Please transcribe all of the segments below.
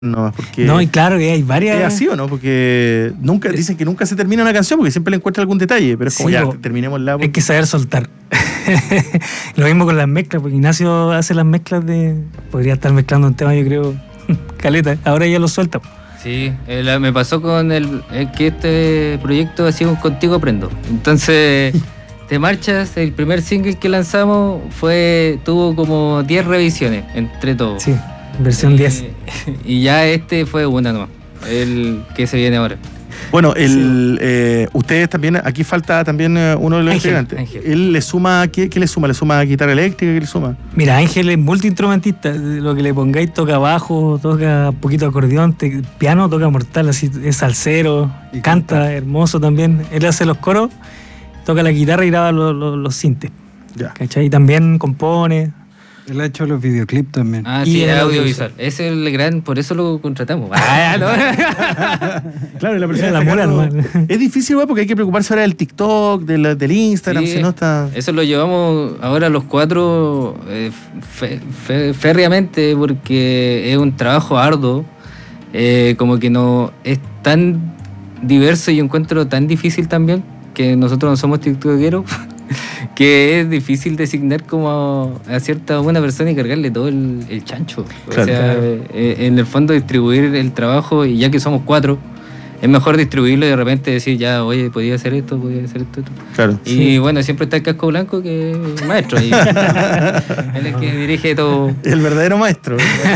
nomás, porque No, y claro que hay varias. ¿es así o no? Porque dicen que nunca se termina una canción porque siempre le encuentra algún detalle, pero es como Sí, ya, po. terminémosla. Hay que saber soltar. Lo mismo con las mezclas, porque Ignacio hace las mezclas podría estar mezclando un tema, yo creo, caleta. Ahora ya lo suelta. Sí, me pasó con que este proyecto ha sido un Contigo Aprendo. Entonces, Te Marchas, el primer single que lanzamos tuvo como 10 revisiones entre todos. Sí, versión 10. Y ya este fue una nomás, el que se viene ahora. Bueno, ustedes también, aquí falta también uno de los integrantes. Ángel. ¿Él le suma, qué le suma? ¿Le suma guitarra eléctrica? ¿Qué le suma? Mira, Ángel es multiinstrumentista. Lo que le pongáis, toca bajo, toca un poquito de acordeón, piano, toca mortal, así es salsero, canta hermoso también. Él hace los coros, toca la guitarra y graba los sintes. Ya. ¿Cachai? Y también compone. Él ha hecho los videoclips también. Ah, Y sí, el audiovisual. Ese es el gran, por eso lo contratamos. Claro, la persona La está mula, acá, nomás. es difícil, güey, porque hay que preocuparse ahora del TikTok, del Instagram, Sí, si no está... Eso lo llevamos ahora los cuatro férreamente porque es un trabajo arduo, como que no es tan diverso y encuentro tan difícil también, que nosotros no somos tiktokeros, que es difícil designar como a una persona y cargarle todo el chancho. Claro. O sea, en el fondo distribuir el trabajo, y ya que somos cuatro, es mejor distribuirlo y de repente decir, ya, oye, podía hacer esto, podía hacer esto. Claro. Y bueno, siempre está el casco blanco, que es el maestro. Y él es el que dirige todo. El verdadero maestro.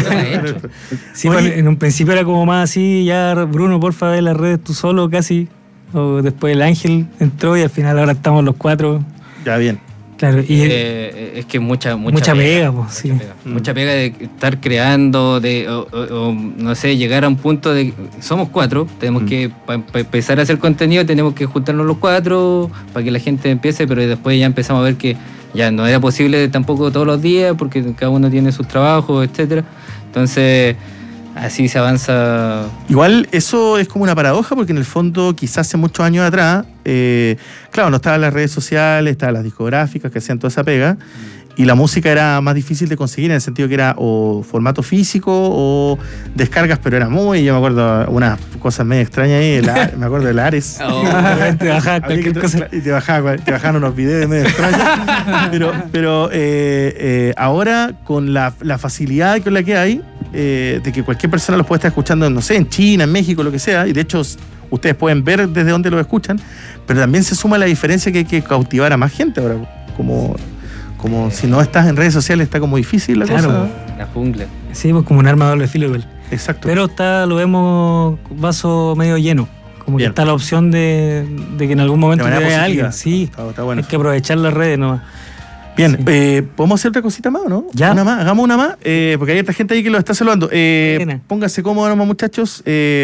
Sí, Oye, pues, en un principio era como más así, ya Bruno, porfa, ve las redes tú solo casi. O después el Ángel entró y al final ahora estamos los cuatro. ya, bien. Claro, y Es que mucha pega, pues, sí. Mucha pega de estar creando, o no sé, llegar a un punto de... Somos cuatro, tenemos que, para empezar a hacer contenido, tenemos que juntarnos los cuatro para que la gente empiece, pero después ya empezamos a ver que ya no era posible tampoco todos los días, porque cada uno tiene sus trabajos, etcétera. Entonces, así se avanza. Igual eso es como una paradoja, porque en el fondo quizás hace muchos años atrás, claro, no estaban las redes sociales, estaban las discográficas que hacían toda esa pega, y la música era más difícil de conseguir en el sentido que era o formato físico o descargas, pero era yo me acuerdo unas cosas medio extrañas ahí, me acuerdo del Ares. te bajaba cualquier cosa. Y te bajaban unos videos medio extraños. pero ahora, con la facilidad con la que hay, de que cualquier persona los puede estar escuchando, no sé, en China, en México, lo que sea, y de hecho ustedes pueden ver desde dónde los escuchan, pero también se suma la diferencia que hay que cautivar a más gente ahora, como si no estás en redes sociales está como difícil la cosa. La jungla. Sí, pues como un arma de doble filo igual. Exacto. Pero lo vemos vaso medio lleno. Como Bien. que está la opción de que en algún momento De te manera vea positiva. alguien. Sí, Está bueno. hay que aprovechar las redes nomás. Bien, Sí. ¿podemos hacer otra cosita más o no? Ya. Una más, hagamos una más, porque hay esta gente ahí que lo está saludando. Buena. Pónganse cómodos nomás, muchachos.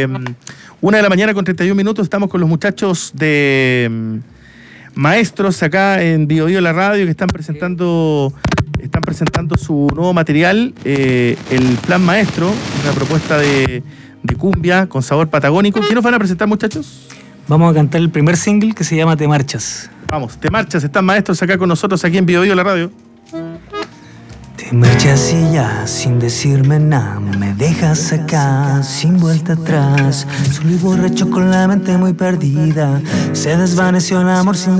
1:00 con 31 minutos, estamos con los muchachos de Maestros acá en Bio Bio la radio, que están presentando su nuevo material, el Plan Maestro, una propuesta de cumbia con sabor patagónico. ¿Qué nos van a presentar, muchachos? Vamos a cantar el primer single que se llama Te Marchas. Vamos, Te Marchas, están Maestros acá con nosotros aquí en Bio Bio la radio. Te marchas y ya, sin decirme nada, me dejas acá, sin vuelta atrás. Solo y borracho con la mente muy perdida, se desvaneció el amor sin